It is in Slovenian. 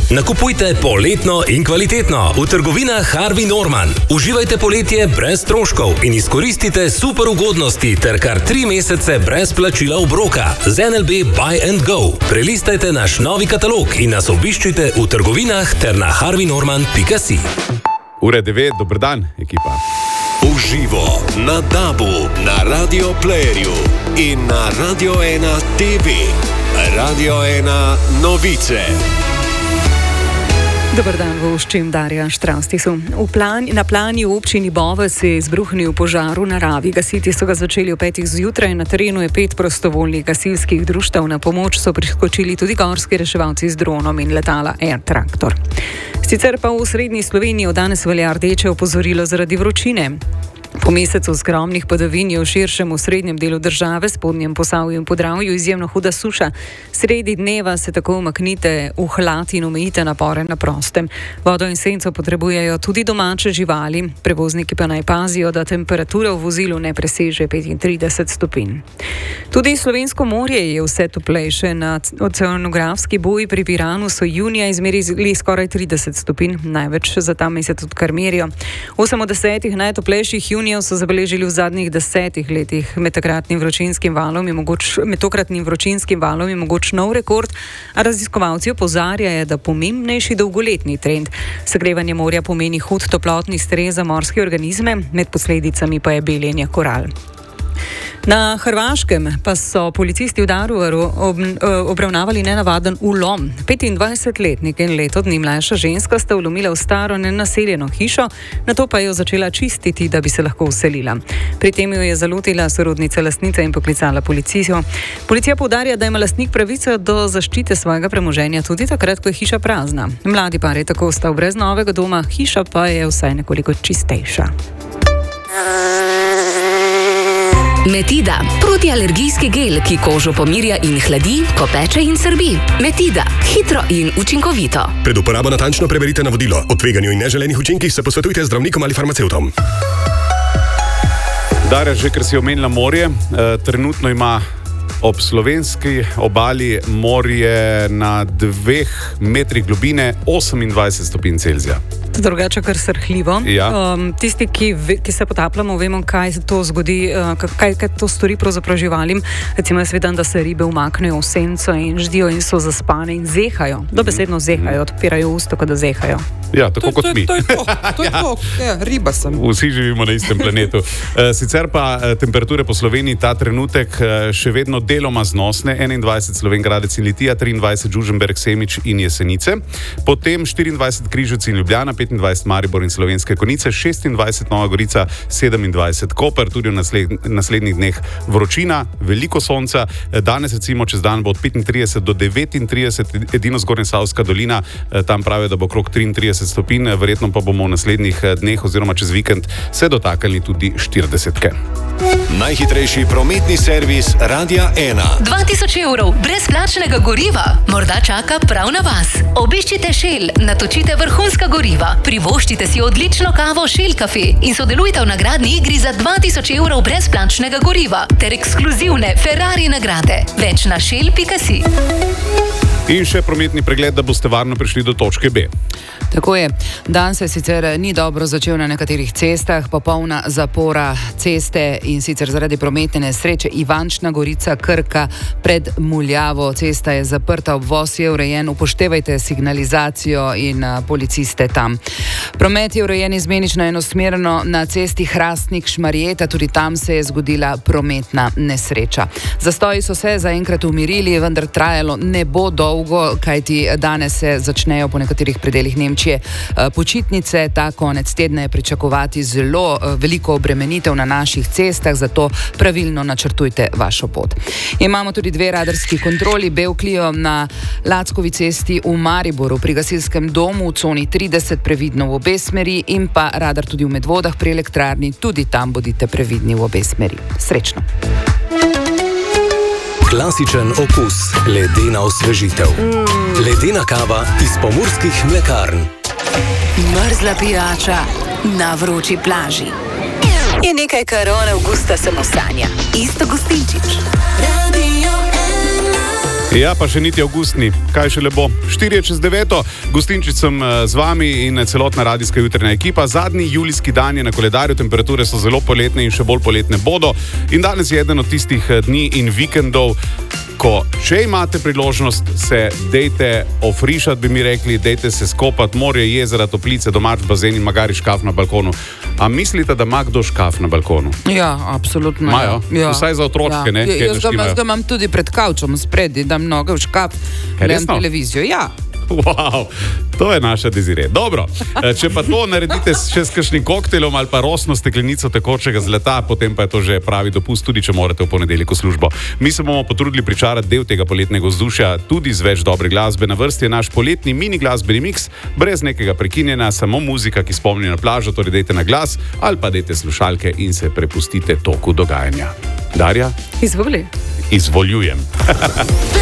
Nakupujte poletno in kvalitetno v trgovinah Harvey Norman. Uživajte poletje brez stroškov in izkoristite super ugodnosti ter kar 3 mesece brez plačila obroka z NLB Buy and Go. Prelistajte naš novi katalog in nas obiščite v trgovinah ter na harveynorman.si. Ura 9, dober dan, ekipa. Uživo na DAB-u, na Radio Playerju in na Radio 1 TV. Radio 1 novice. Dobar dan, voščim Darja Štravstisu. Na plani v občini Bove se je izbruhnil požar v naravi. Gasiti so ga začeli ob 5 zjutraj. Na terenu je 5 prostovoljnih gasilskih društev. Na pomoč so priskočili tudi gorski reševalci z dronom in letala Air Traktor. Sicer pa v srednji Sloveniji od danes velja rdeče opozorilo zaradi vročine. Po mesecu skromnih padavin je v širšem v srednjem delu države, spodnjem Posavju in Podravju, izjemno huda suša. Sredi dneva se tako umaknite v hlad in omejite napore na prostem. Vodo in senco potrebujejo tudi domače živali, prevozniki pa naj pazijo, da temperatura v vozilu ne preseže 35 stopinj. Tudi slovensko morje je vse toplejše. Na oceanografski boji pri Piranu so junija izmerili skoraj 30 stopinj, največ za ta mesec odkar merijo. 8 od 10 najtoplejših junijev so zabeležili v zadnjih 10 letih. Med tokratnim vročinskim valom je mogoč nov rekord, a raziskovalci opozarjajo, da pomembnejši dolgoletni trend. Segrevanje morja pomeni hud toplotni stres za morske organizme, med posledicami pa je beljenje koral. Na Hrvaškem pa so policisti v Daruvaru obravnavali nenavaden vlom. 25-letnik in leto dni mlajša ženska sta vlomila v staro nenaseljeno hišo, nato pa jo začela čistiti, da bi se lahko vselila. Pri tem jo je zalotila sorodnica lastnice in poklicala policijo. Policija poudarja, da ima lastnik pravico do zaščite svojega premoženja tudi takrat, ko je hiša prazna. Mladi par je tako ostal brez novega doma, hiša pa je vsaj nekoliko čistejša. Metida, protialergijski gel, ki kožo pomirja in hladi, ko peče in srbi. Metida, hitro in učinkovito. Pred uporabo natančno preberite navodilo. O tveganju in neželenih učinkih se posvetujte z zdravnikom ali farmacevtom. Darja, že ker si omenila morje, trenutno ima ob slovenski obali morje na 2 metrih globine 28 stopinj Celzija. Drugače kar srhljivo. Ja. Tisti, ki se potapljamo, vemo, kaj se to zgodi, kaj to stori pravzaprav živalim. Recimo, jaz vidim, da se ribe umaknejo v senco in ždijo in so zaspane in zehajo. Dobesedno zehajo, odpirajo usta, kot da zehajo. Ja, tako kot mi. To je to. Ja, riba sem. Vsi živimo na istem planetu. Sicer pa temperature po Sloveniji ta trenutek še vedno deloma znosne. 21 Slovenj Gradec in Litija, 23 Žužemberk, Semič in Jesenice. Potem 24 Križevci in Ljubljana, 25 Maribor in Slovenske Konjice, 26 Nova Gorica, 27 Koper, tudi v naslednjih dneh vročina, veliko sonca. Danes recimo čez dan bo od 35 do 39, edino Zgornjesavska dolina, tam pravijo, da bo okrog 33 stopinj, verjetno pa bomo v naslednjih dneh oziroma čez vikend se dotaknili tudi 40-ke. Najhitrejši prometni servis Radia 1. 2000 evrov brezplačnega goriva morda čaka prav na vas. Obiščite Shell, natočite vrhunska goriva, privoščite si odlično kavo Shell Cafe in sodelujte v nagradni igri za 2000 evrov brezplačnega goriva ter ekskluzivne Ferrari nagrade. Več na shell.si. In še prometni pregled, da boste varno prišli do točke B. Tako je. Dan se sicer ni dobro začel na nekaterih cestah, popolna zapora ceste in sicer zaradi prometne nesreče Ivančna Gorica, Krka pred Muljavo. Cesta je zaprta, obvoz je urejen, upoštevajte signalizacijo in policiste tam. Promet je urejen izmenično enosmerno na cesti Hrastnik Šmarjeta, tudi tam se je zgodila prometna nesreča. Zastoji so se zaenkrat umirili, vendar trajalo ne bo dolgo, kajti danes se začnejo po nekaterih predelih Nemčije počitnice. Ta konec tedna je pričakovati zelo veliko obremenitev na naših cestah, zato pravilno načrtujte vašo pot. Imamo tudi 2 radarski kontroli, bel Clio na Lackovi cesti v Mariboru, pri gasilskem domu v coni 30, previdno v obe smeri, in pa radar tudi v Medvodah pri elektrarni, tudi tam bodite previdni v obe smeri. Srečno! Klasičen okus, ledena osvežitev. Ledena kava iz pomurskih mlekarn. Mrzla pijača na vroči plaži. Je nekaj, kar od avgusta samo sanja. Isto Gostinčič. Ja, pa še niti avgustni, kaj še lepo. 4:09, gostinčic sem z vami in celotna radijska jutranja ekipa. Zadnji julijski dan je na koledarju, temperature so zelo poletne in še bolj poletne bodo. In danes je eden od tistih dni in vikendov, ko, če imate priložnost, se dejte ofrišati, bi mi rekli, dejte se skopati, morje, jezera, toplice, domač bazen in magari škaf na balkonu. A mislite, da ima kdo škaf na balkonu? Ja, absolutno. Imajo? Ja. Vsaj za otročke, ne? Jaz ga imam tudi pred kavčom spredi, dam noge v škaf, gledam televizijo. Ja. Wow, to je naša Desiree. Dobro, če pa to naredite še s kakšnim koktejlom ali pa rosno steklenico tekočega zlata, potem pa je to že pravi dopust, tudi če morate v ponedeljek v službo. Mi se bomo potrudili pričarati del tega poletnega vzdušja tudi z več dobre glasbe. Na vrsti je naš poletni mini glasbeni miks, brez nekega prekinjena, samo muzika, ki spomni na plažo, torej dejte na glas ali pa dejte slušalke in se prepustite toku dogajanja. Darja? Izvoli. Izvoljujem.